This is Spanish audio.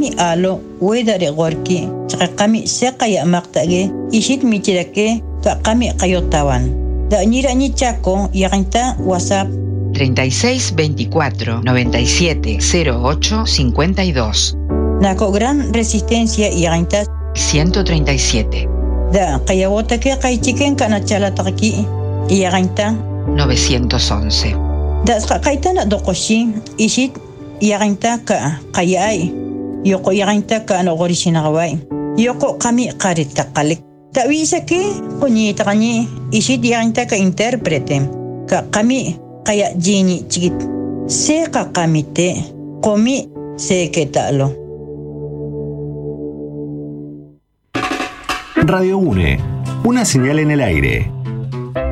qami alo wedare gorki qami seqaya maqtage ishit michirake qami qayotawan da nira ni chaco yaginta WhatsApp 36 24 97 08 52. Nako Gran Resistencia yaginta 137. Da qayawota que qaychiken kanachala taqki yaginta 911. Da qaitana doqoshi ishit yaginta ka qayay yoko yaginta ka no gorishinawai yoko qami qarita qalik tawisa que qoni taqani ishit yaginta ka interprete ka qami qaya jini chigit se qamite qomi se ketalo. Radio UNE, una señal en el aire.